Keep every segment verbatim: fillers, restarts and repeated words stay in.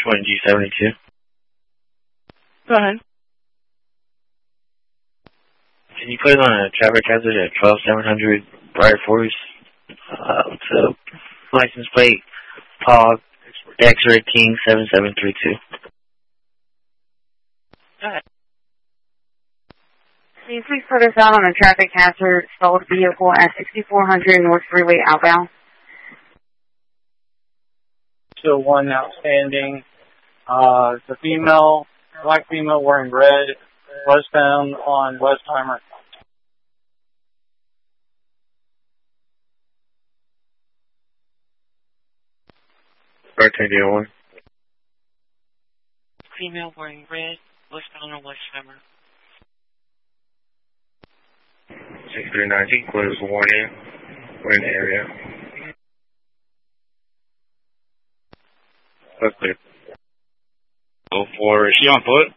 twenty G seventy-two. Go ahead. Can you put on a traffic hazard at twelve seven hundred Briar Forest? Uh, with the license plate, P O G, X-Ray King seven seven three two. Go ahead. Can you please put us out on a traffic hazard stalled vehicle at sixty-four hundred North Freeway outbound? Still one outstanding. Uh, it's a female, black female wearing red, westbound on Westheimer. Bartender one. Female wearing red, westbound on Westheimer. six three nine G, close warning. We're in the area. That's clear. oh four, is she on foot?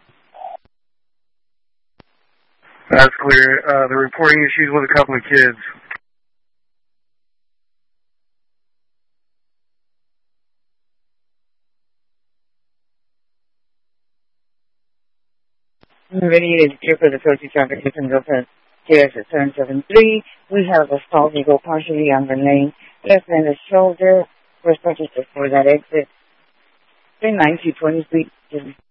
That's clear. Uh, they're reporting issues with a couple of kids. Ready to clear for the approaching traffic system, go for T X at seven seven three. We have a stalled vehicle partially on the lane. Left hand is shoulder. First purchase before that exit. three nine two twenty Street.